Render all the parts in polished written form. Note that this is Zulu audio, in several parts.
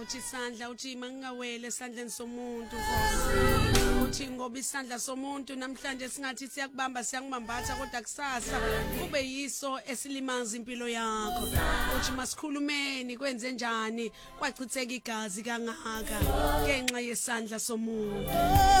Uthi isandla uthi mangingawele esandleni somuntu Nkosi uthi ngoba isandla somuntu namhlanje singathi siyakubamba siyangibambatha kodwa kusasa kube yiso esilimaza impilo yakho uthi masikhulumeni kwenze njani kwachitheka igazi kangaka ngenxa yesandla somuntu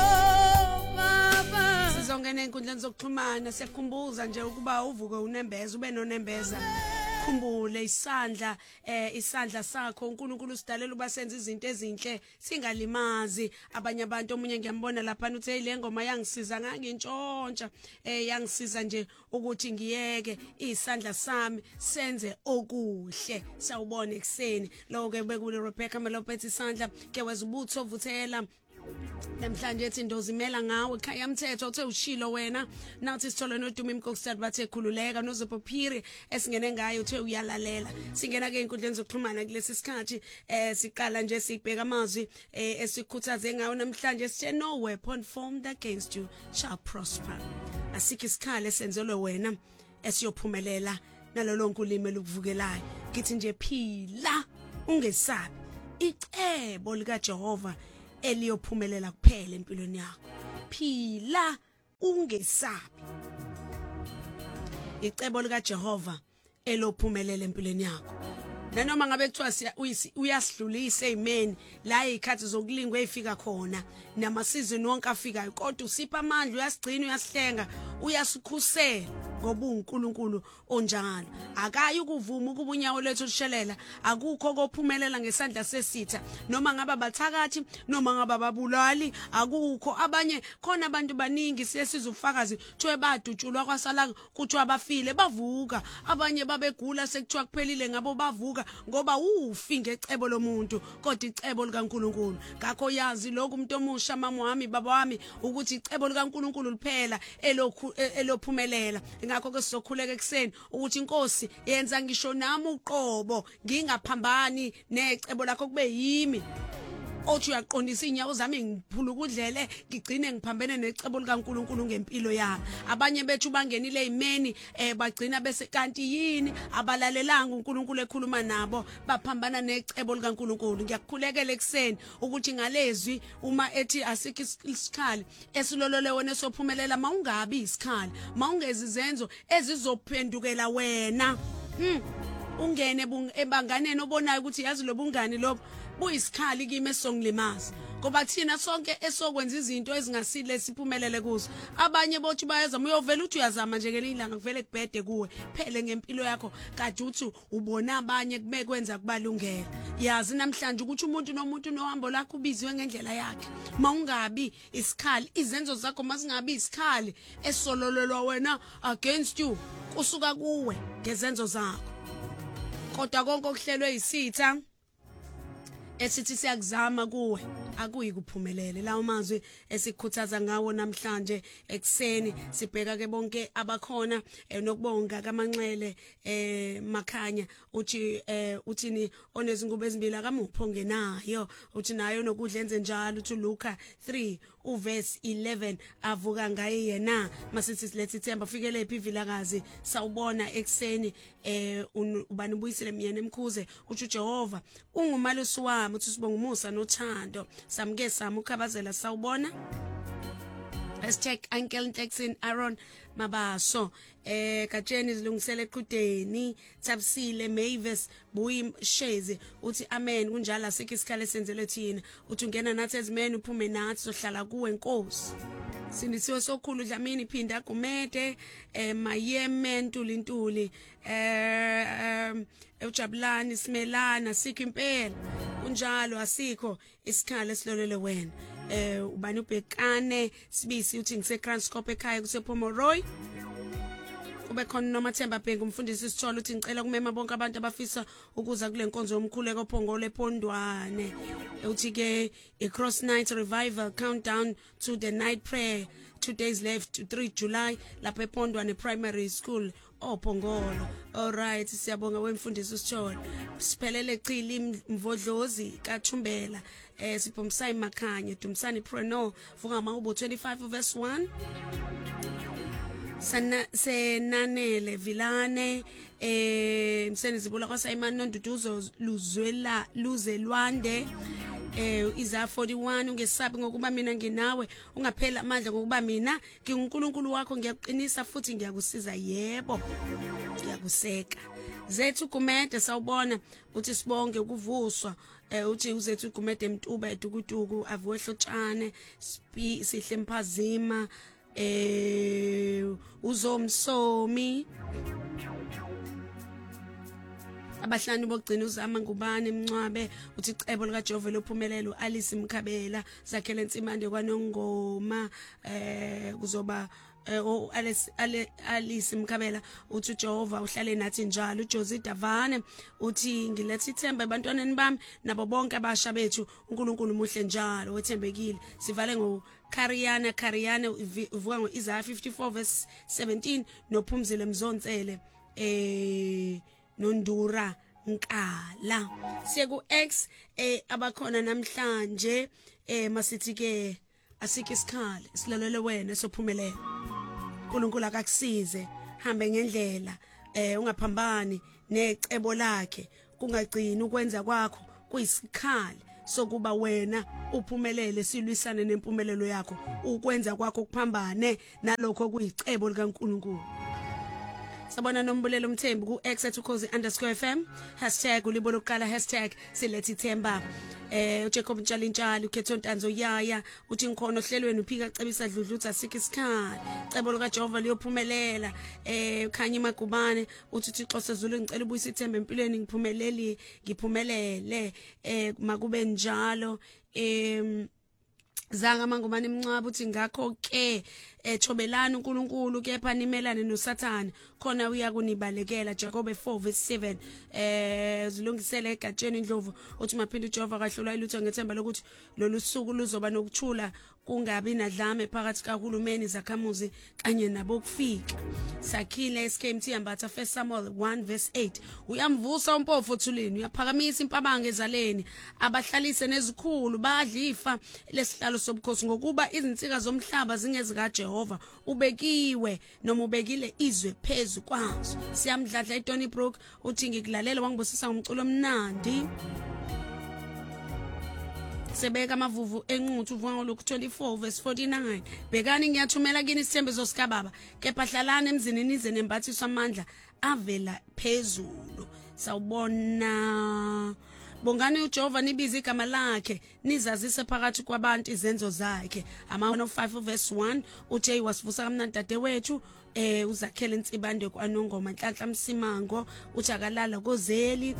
baba sizongena enkundleni zokuxhumana siyakhumbuza nje ukuba uvuke unembeza ube nonembeza khumbule isandla sakho uNkulunkulu usidalela uba senze izinto ezinhle singalimazi abanye abantu omunye ngiyambona lapha uthi le ngoma yangisiza ngangintshontsha yangisiza nje ukuthi ngiyeke isandla sami senze okuhle sawubona ekseni lokho ke bekule Rebecca Melopethe isandla ke wezubutho vuthela namhlanje ethi ndozimela ngawe ekhaya mthetho uthe ushilo wena nathi sithole noDumi Mkokstad bathe khululeka noZopophiri esingene ngayo uthe uyalalela singena ke inkundleni zokuxhumana kulesi sikhathi siqala nje sibheka amazwi esikhuthaze ngawo namhlanje sithe no weapon formed against you shall prosper asikho isikhali senzelwe wena esiyophumelela nalolonke ulimi lokuvukelayo ngithi nje phila ungesabi icebo lika Jehova eliyophumelela kuphela empilweni yakho phila ungesabi icebo lika Jehova elophumelela empilweni yakho nanoma ngabe kuthiwa uyasidlulisa amen la ikhathi zokulingwa efika khona namasizini wonke afikayo kodwa usipha amandla uyasigcina uyasihlenga uyasikhusela ngoba uNkulunkulu onjalo akayi ukuvuma ukuba unyawo lethu lushelela akukho kophumelela ngesandla sesitha noma ngaba bathakathi noma ngaba babulali akukho abanye khona abantu baningi siyesizufakazi thiwe badutshulwa kwasala kuthiwa bafile bavuka abanye babegula sekuthiwa kuphelile ngabo bavuka ngoba ufi ngecebo lomuntu kodwa icebo likaNkulunkulu ngakho yazi lokhu umuntu omusha mama wami baba wami ukuthi icebo likaNkulunkulu liphela elophumelela ngakho ke sizokhuleka ekseni ukuthi inkosi yenza ngisho nami uqobo ngingaphambani necebo lakho kube yimi othi uyaqondisa inyawo zami ngiphula ukudlele ngigcine ngiphambene necebo likaNkulunkulu ngempilo yami abanye bethu bangenile imeni bagcina bese kanti yini abalalelanga uNkulunkulu ekhuluma nabo baphambana necebo likaNkulunkulu ngiyakukhulekela ekseni ukuthi ngalezwi uma ethi asikho isikhali esilolole wona sophumelela mawungabi isikhali mawungezi izenzo ezizophendukela wena ungene ebanganeni obonayo ukuthi yazi lobungani lobo buyisikhali kimi esongilimaza ngoba thina sonke esokwenza izinto ezingasile siphumelele kuzo abanye bothi bayazama uyovela uthi uyazama nje ngelinye ilanga kuvele kubhede kuwe phele ngempilo yakho kade uthi ubona abanye kubekwenza kubalungela yazi namhlanje ukuthi umuntu nomuntu nohambo lakho ubiziwe ngendlela yakhe mawungabi isikhali izenzo zakho masingabi isikhali esololelwa wena against you kusuka kuwe ngezenzo zakho kodwa konke okuhlelwe isitha esithi siyakuzama kuwe akuyi kuphumelele lawo mazwi esikhuthaza ngawo namhlanje ekseni sibheka ke bonke abakhona nokubonga kaManxele Makhanya uthini onezingubo ezimbili akamupho ngenayo uthi nayo nokudla enze njalo uthi Luka 3 uverse 11 avuka ngaye yena masithi silethe ithemba fikele ephivilakazi sawubona ekseni ubani ubuyisele myene emkhuze uthi Jehova ungumalusi wami uthi sibonga umusa nothando samke sami ukhabazela sawubona #Uncle Nteksin Aaron Mabaso Katsheni zilungisele eqhudeni Thabisile Mavis Buyi Sheze uthi amen kunjalo asikho isikhale senzelwe thina uthi ungena nathi ezimeni uphume nathi sohlala kuwe Nkosi sindisiwe sokhulu Dlamini phinda Gumede Mayeme Ntuli ujabulani simelana sikho impela kunjalo asikho isikhale silolele wena ubani ubhekane sibisi uthi ngiseKranskop ekhaya kusePomoroy kube khona noMathemba Bhengu umfundisi sithola uthi ngicela kumema bonke abantu abafisa ukuza kule nkonzo yomkhuleko ophongole ePondwane uthi ke iCross Night Revival countdown to the night prayer 2 days left to 3 July lapha ePondwane Primary School ophongolo alright siyabonga wemfundisi sithola siphelele echili mvodlozi kaThumbela sipomsayi Makhanya Dumsani Preno vuka mawubo 25 verse 1 senanele vilane msenizibula kwaSayimani Nonduduzo luzelwande iza 41 ungesabi ngokuba mina nginawe ungaphela amandla ngokuba mina nginguNkulunkulu wakho ngiyakuqinisa futhi ngiyakusiza yebo ngiyakuseka zethu Gumede sawubona uthi sibonge ukuvuswa uthi uzethu Gumede Mtuba edukuduku avuwehlotshane sihle Mphazima uzomsomi abahlanu bogcina uzama ngubane emncwabe uthi icebo lika Jehova lophumelelo Alice Mkhabela zakhele Nsimande kwaNongoma kuzoba Alice Mkhabela uthi Jehova uhlale nathi njalo uJozi Davane uthi ngilethe ithemba ebantwaneni bami nabo bonke abasha bethu uNkulunkulu muhle njalo wethembekile sivale ngo Kariyana uvuka ngoIsaiah 54 verse 17 nophumzile Mzontsele Nondura Nkala siye ku X abakhona namhlanje masithi ke asike isikhali silalele wena sophumelela uNkulunkulu akakusize hambe ngendlela ungaphambani necebo lakhe kungagcini ukwenza kwakho kuyisikhali sokuba wena uphumelele silwisane nempumelelo yakho ukwenza kwakho kuphambane nalokho kuyicebo likaNkulunkulu sabona Nombulelo Mthembu ku @ukhozi_FM #ulibolo lokuqala #silethi themba uJacob Ntshalintshali ukhetho Ntanzo Yaya uthi ngikhono ohlelweni uphika cebisa dludlutha asike isikhali cebo lika Jehova liyophumelela Khanye Magubane uthi Thixo sezulu ngicela ubuyisa ithemba empilweni ngiphumelele makube njalo Zanga Mangubane Mncaba uthi ngakho ke thobelana uNkulunkulu kepha nimelane noSathane khona uyakunibalekela Jacob 4 verse 7 zilungisele egatsheni indlovu uthi maphinde uJehova kahlula ilutho ngethemba lokuthi lolu suku luzoba nokuthula kungabi nadlame phakathi kahulumeni zakhamuzi kanye nabokufika Sakhile SKMT ambatha 1 Samuel 1 verse 8 uyamvusa umpofo othulini uyaphakamisa impabanga ezaleni abahlalise nezikhulu badlifa lesihlalo sobukhosi ngokuba izinsika zomhlaba zingezika Jehova ubekiwe noma ubekile izwe phezu kwazo siyamdladla eTony Brook uthi ngikulalela wangibusisa ngomculo omnandi sebeka amavuvu enquthu uvuka ngolokhu 24 verse 49 bekani ngiyathumela kini isithembiso sika baba kepha hlalana emzini nize nembathiswa amandla avela phezulu sawubona Bongani uJehova nibiza igama lakhe nizazise phakathi kwabantu izenzo zakhe ama 5 verse 1 uJay wasivusa kamnandi dadewethu uzakhele Ntsibande kwaNongoma Nhlanhla Msimango uthi akalala kozeli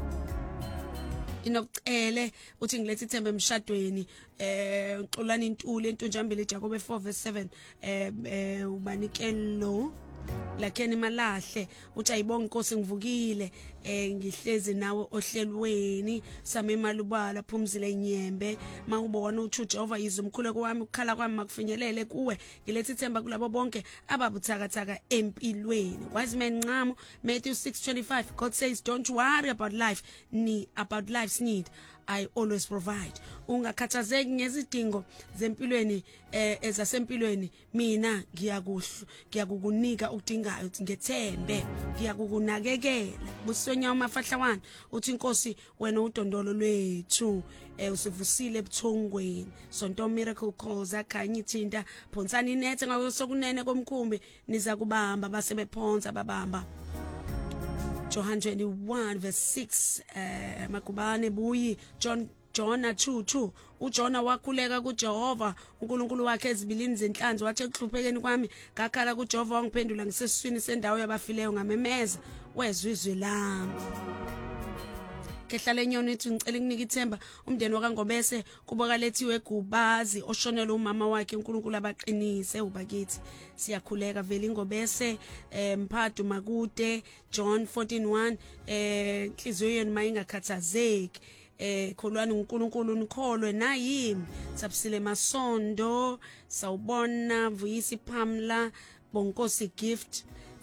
inokucele uthi ngilethe ithemba emshadweni uXolani Ntuli entunjambile Jacob 4 verse 7 ubanikelo lakheni malahle uthi ayibonga inkosi ngivukile ngihlezi nawe ohlelweni same malubala phumzile inyembe mawubona uthi Jehova yizo umkhuleko wami ukukhala kwami makufinyelele kuwe ngilethe ithemba kulabo bonke ababuthakathaka empilweni Wiseman Nqamo Matthew 6:25 God says don't worry about life's need I always provide ungakhathazeki ngezidingo zempilweni ezasempilweni mina ngiyakukunika ukudingayo uthi ngethembe ngiyakukunakekela busonyama mafahlawana uthi inkosi wena udondolo lwethu usivusile ebuthongweni sonto miracle calls akhanya ithinta phonsani inethe ngasokunene komkhumbi niza kubamba basebephonsa babamba Johann 21 verse 6 Magubane Buyi Jona 2:2 uJona wakhuleka kuJehova uNkulunkulu wakhe ezibilini zenhlanzi wathi ekuhluphekeni kwami ngakhala kuJehova wangiphendula ngisesiswini sendawo yabafileyo ngamemeza wezwe izwi lami Kehlala enyoni ethi ngicela ukunika ithemba umndeni wakaNgobese kuboka lethiwe Gubazi oshonela umama wakhe uNkulunkulu abaqinise ubakithi siyakhuleka vele iNgobese Mphathu Makude John 14:1 inhliziyo yenu mayingakhathazeki kholwani uNkulunkulu nikholwe nayimi sabusile Masondo sawubona Vuyisi Pamla Bonkosi Gift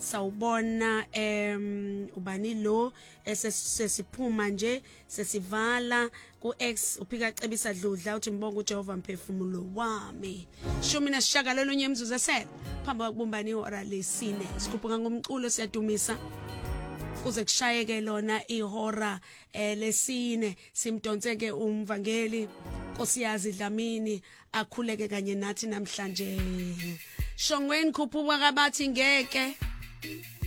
sawubona ubani lo sesiphuma nje sesivala ku X uphika cebisa dludla uthi mbonga uJehova mphefumulo wami 19 imzuzu esele phamba kubumbani ihora lesine sikhuphuka ngomculo siyadumisa kuze kushayeke lona ihora lesine simdonseke umvangeli Nkosiyazi Dlamini akhuleke kanye nathi namhlanje Shongweni khuphuka kabathi ngeke